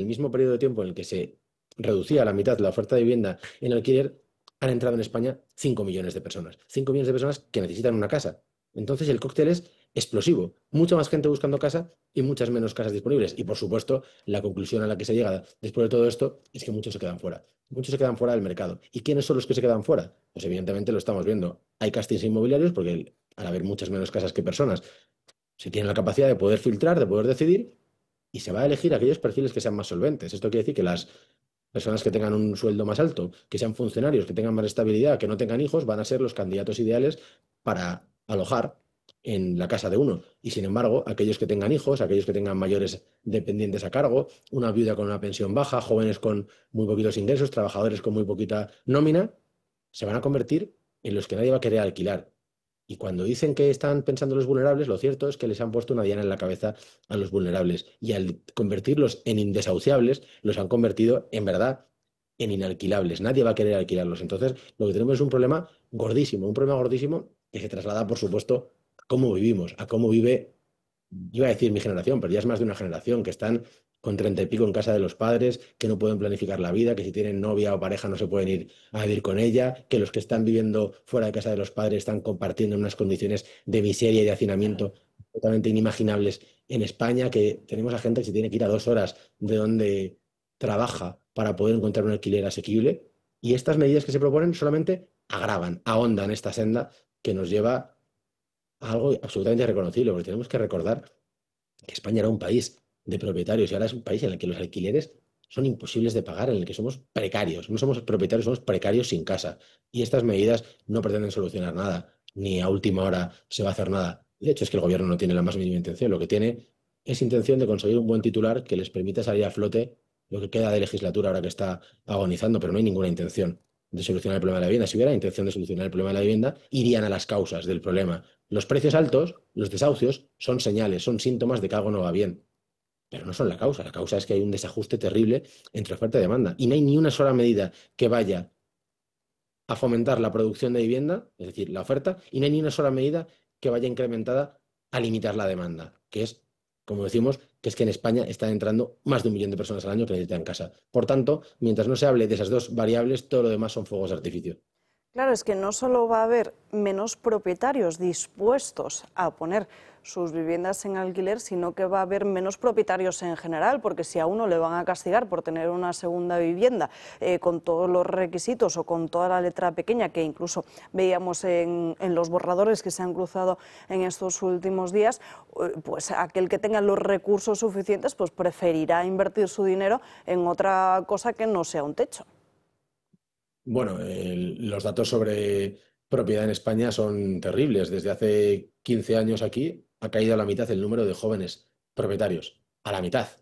mismo periodo de tiempo en el que se reducía a la mitad la oferta de vivienda en alquiler, han entrado en España 5 millones de personas. 5 millones de personas que necesitan una casa. Entonces el cóctel es explosivo. Mucha más gente buscando casa y muchas menos casas disponibles. Y por supuesto, la conclusión a la que se llega después de todo esto es que muchos se quedan fuera. Muchos se quedan fuera del mercado. ¿Y quiénes son los que se quedan fuera? Pues evidentemente lo estamos viendo. Hay castings inmobiliarios porque al haber muchas menos casas que personas, se tiene la capacidad de poder filtrar, de poder decidir y se va a elegir aquellos perfiles que sean más solventes. Esto quiere decir que las personas que tengan un sueldo más alto, que sean funcionarios, que tengan más estabilidad, que no tengan hijos, van a ser los candidatos ideales para alojar en la casa de uno. Y sin embargo, aquellos que tengan hijos, aquellos que tengan mayores dependientes a cargo, una viuda con una pensión baja, jóvenes con muy poquitos ingresos, trabajadores con muy poquita nómina, se van a convertir en los que nadie va a querer alquilar. Y cuando dicen que están pensando en los vulnerables, lo cierto es que les han puesto una diana en la cabeza a los vulnerables. Y al convertirlos en indesahuciables, los han convertido, en verdad, en inalquilables. Nadie va a querer alquilarlos. Entonces, lo que tenemos es un problema gordísimo que se traslada, por supuesto, a cómo vivimos, a cómo vive, iba a decir mi generación, pero ya es más de una generación, que están con 30 y pico en casa de los padres, que no pueden planificar la vida, que si tienen novia o pareja no se pueden ir a vivir con ella, que los que están viviendo fuera de casa de los padres están compartiendo unas condiciones de miseria y de hacinamiento totalmente inimaginables en España, que tenemos a gente que se tiene que ir a 2 horas de donde trabaja para poder encontrar un alquiler asequible. Y estas medidas que se proponen solamente agravan, ahondan esta senda que nos lleva a algo absolutamente reconocible, porque tenemos que recordar que España era un país de propietarios y ahora es un país en el que los alquileres son imposibles de pagar, en el que somos precarios. No somos propietarios, somos precarios sin casa. Y estas medidas no pretenden solucionar nada, ni a última hora se va a hacer nada. De hecho, es que el gobierno no tiene la más mínima intención. Lo que tiene es intención de conseguir un buen titular que les permita salir a flote lo que queda de legislatura ahora que está agonizando, pero no hay ninguna intención de solucionar el problema de la vivienda. Si hubiera intención de solucionar el problema de la vivienda, irían a las causas del problema. Los precios altos, los desahucios, son señales, son síntomas de que algo no va bien, pero no son la causa. La causa es que hay un desajuste terrible entre oferta y demanda y no hay ni una sola medida que vaya a fomentar la producción de vivienda, es decir, la oferta, y no hay ni una sola medida que vaya incrementada a limitar la demanda, que es, como decimos, que es que en España están entrando más de 1 millón de personas al año que necesitan casa. Por tanto, mientras no se hable de esas dos variables, todo lo demás son fuegos de artificio. Claro, es que no solo va a haber menos propietarios dispuestos a poner sus viviendas en alquiler, sino que va a haber menos propietarios en general, porque si a uno le van a castigar por tener una segunda vivienda con todos los requisitos o con toda la letra pequeña, que incluso veíamos en los borradores que se han cruzado en estos últimos días, pues aquel que tenga los recursos suficientes pues preferirá invertir su dinero en otra cosa que no sea un techo. Bueno, los datos sobre propiedad en España son terribles. Desde hace 15 años aquí ha caído a la mitad el número de jóvenes propietarios. A la mitad.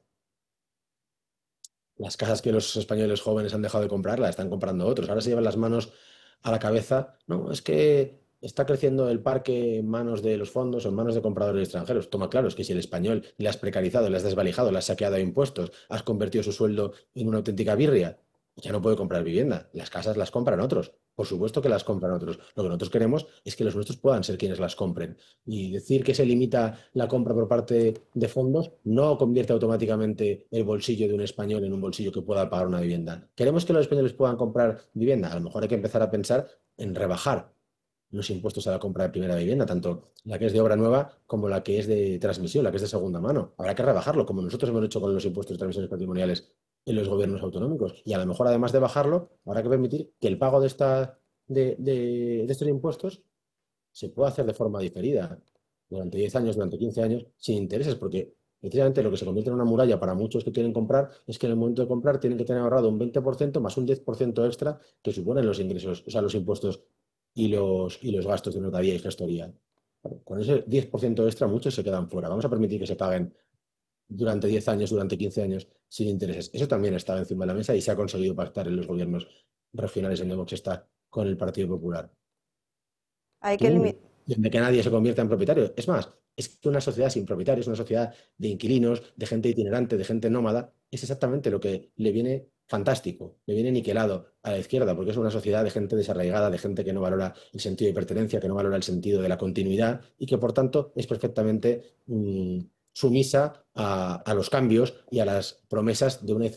Las casas que los españoles jóvenes han dejado de comprar las están comprando otros. Ahora se llevan las manos a la cabeza. No, es que está creciendo el parque en manos de los fondos o en manos de compradores extranjeros. Toma claro, es que si el español le has precarizado, le has desvalijado, le has saqueado de impuestos, has convertido su sueldo en una auténtica birria, ya no puede comprar vivienda. Las casas las compran otros. Por supuesto que las compran otros. Lo que nosotros queremos es que los nuestros puedan ser quienes las compren. Y decir que se limita la compra por parte de fondos no convierte automáticamente el bolsillo de un español en un bolsillo que pueda pagar una vivienda. ¿Queremos que los españoles puedan comprar vivienda? A lo mejor hay que empezar a pensar en rebajar los impuestos a la compra de primera vivienda, tanto la que es de obra nueva como la que es de transmisión, la que es de segunda mano. Habrá que rebajarlo, como nosotros hemos hecho con los impuestos de transmisiones patrimoniales en los gobiernos autonómicos. Y a lo mejor, además de bajarlo, habrá que permitir que el pago de estos impuestos se puede hacer de forma diferida, durante 10 años, durante 15 años, sin intereses, porque precisamente lo que se convierte en una muralla para muchos que quieren comprar es que en el momento de comprar tienen que tener ahorrado un 20% más un 10% extra que suponen los ingresos, o sea, los impuestos y los gastos de notaría y gestoría. Con ese 10% extra muchos se quedan fuera. Vamos a permitir que se paguen durante 10 años, durante 15 años, sin intereses. Eso también estaba encima de la mesa y se ha conseguido pactar en los gobiernos regionales en Vox está con el Partido Popular. Hay que Tú, limitar. de que nadie se convierta en propietario. Es más, es que una sociedad sin propietarios, una sociedad de inquilinos, de gente itinerante, de gente nómada, es exactamente lo que le viene fantástico, le viene niquelado a la izquierda, porque es una sociedad de gente desarraigada, de gente que no valora el sentido de pertenencia, que no valora el sentido de la continuidad y que por tanto es perfectamente sumisa a los cambios y a las promesas de una